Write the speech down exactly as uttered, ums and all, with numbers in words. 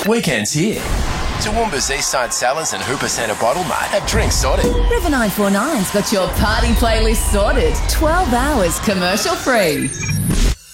Weekends here. Toowoomba's Eastside Salads and Hooper Centre Bottle Mart have drinks sorted. River nine four nine's got your party playlist sorted. twelve hours commercial free.